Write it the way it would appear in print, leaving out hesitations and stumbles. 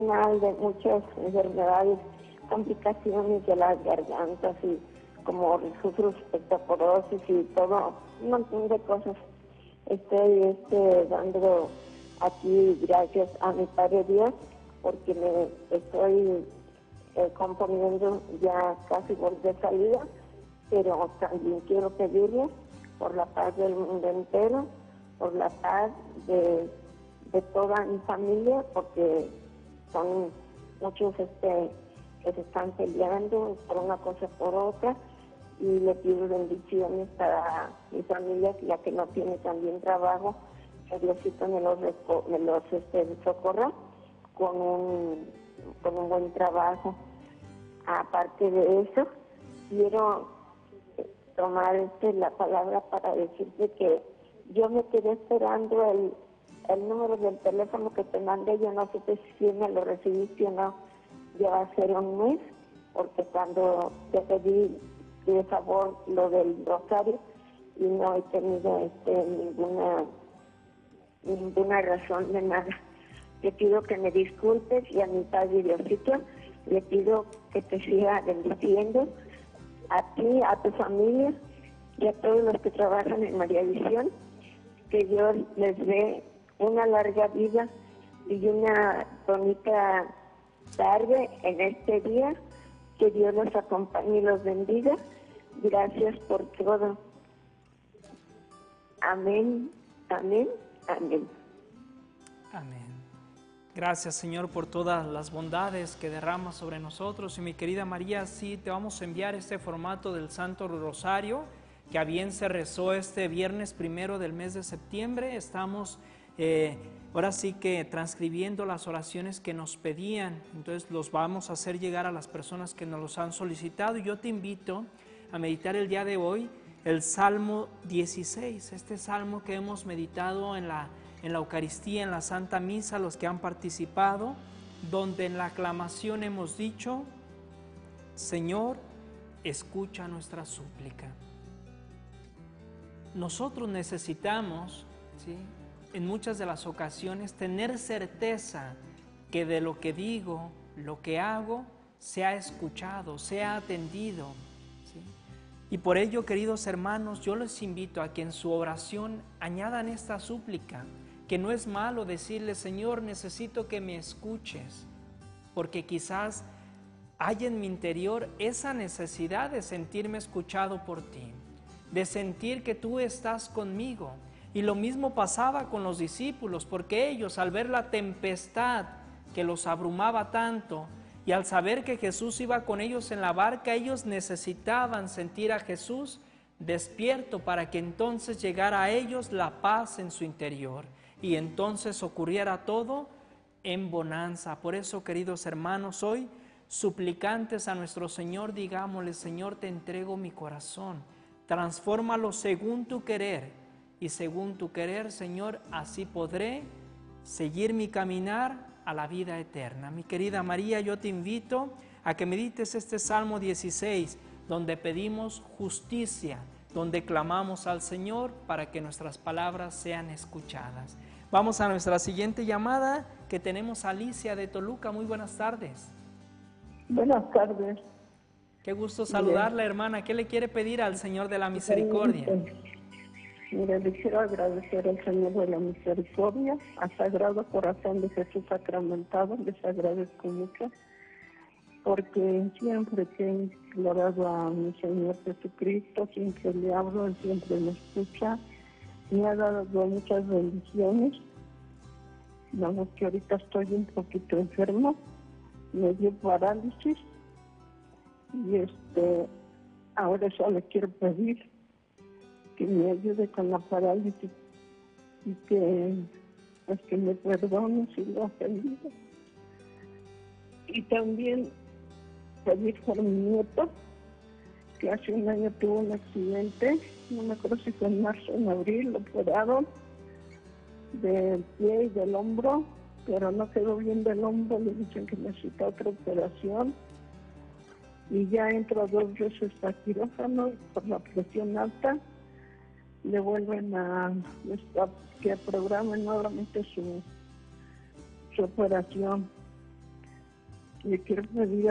mal de muchas enfermedades, complicaciones de las gargantas y como sufro osteoporosis y todo, un montón de cosas. Estoy dando aquí gracias a mi Padre Dios porque me estoy componiendo ya casi por de salida, pero también quiero pedirle por la paz del mundo entero, por la paz de toda mi familia, porque son muchos que se están peleando por una cosa por otra, y le pido bendiciones para mi familia, la que no tiene también trabajo, que Diosito me los socorra con un buen trabajo. Aparte de eso, quiero tomar la palabra para decirte que yo me quedé esperando el número del teléfono que te mandé. Yo no supe si me lo recibiste o no. Ya va a ser un mes, porque cuando te pedí de favor lo del rosario y no he tenido ninguna razón de nada. Te pido que me disculpes, y a mi Padre Diosito le pido que te siga bendiciendo a ti, a tu familia y a todos los que trabajan en María Visión, que Dios les dé una larga vida y una bonita tarde en este día, que Dios los acompañe y los bendiga. Gracias por todo. Amén, amén, amén. Amén. Gracias, Señor, por todas las bondades que derramas sobre nosotros. Y mi querida María, sí, te vamos a enviar este formato del Santo Rosario, que a bien se rezó este viernes 1 del mes de septiembre. Estamos ahora sí que transcribiendo las oraciones que nos pedían. Entonces los vamos a hacer llegar a las personas que nos los han solicitado. Y yo te invito a meditar el día de hoy el Salmo 16, este salmo que hemos meditado en la Eucaristía, en la Santa Misa, los que han participado, donde en la aclamación hemos dicho: Señor, escucha nuestra súplica. Nosotros necesitamos, ¿sí?, en muchas de las ocasiones tener certeza que de lo que digo, lo que hago, sea escuchado, sea atendido, ¿sí? Y por ello, queridos hermanos, yo les invito a que en su oración añadan esta súplica, que no es malo decirle: Señor, necesito que me escuches, porque quizás hay en mi interior esa necesidad de sentirme escuchado por ti, de sentir que tú estás conmigo. Y lo mismo pasaba con los discípulos, porque ellos, al ver la tempestad que los abrumaba tanto, y al saber que Jesús iba con ellos en la barca, ellos necesitaban sentir a Jesús despierto para que entonces llegara a ellos la paz en su interior y entonces ocurriera todo en bonanza. Por eso, queridos hermanos, hoy, suplicantes a nuestro Señor, digámosle: Señor, te entrego mi corazón, transfórmalo según tu querer, y según tu querer, Señor, así podré seguir mi caminar a la vida eterna. Mi querida María, yo te invito a que medites este Salmo 16, donde pedimos justicia, donde clamamos al Señor para que nuestras palabras sean escuchadas. Vamos a nuestra siguiente llamada, que tenemos a Alicia de Toluca. Muy buenas tardes. Buenas tardes. Qué gusto saludarla, hermana. ¿Qué le quiere pedir al Señor de la Misericordia? Mire, le quiero agradecer al Señor de la Misericordia, al Sagrado Corazón de Jesús sacramentado. Les agradezco mucho, porque siempre que he implorado a mi Señor Jesucristo, siempre le hablo, Él siempre me escucha, me ha dado muchas bendiciones. Vamos, que ahorita estoy un poquito enfermo, me dio parálisis, y ahora solo le quiero pedir que me ayude con la parálisis y que me perdone si lo he ofendido. Y también pedir por mi nieto, que hace un año tuvo un accidente, no me acuerdo si fue en marzo o en abril, lo operaron del pie y del hombro, pero no quedó bien del hombro, le dicen que necesita otra operación, y ya entró 2 veces a quirófano y por la presión alta le vuelven que programen nuevamente su operación. Le quiero pedir